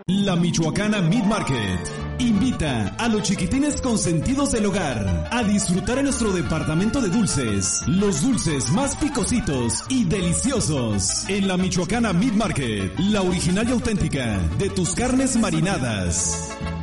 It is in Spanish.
La Michoacana Meat Market invita a los chiquitines consentidos del hogar a disfrutar en nuestro departamento de dulces, los dulces más picositos y deliciosos. En la Michoacana Meat Market, la original y auténtica de tus carnes marinadas.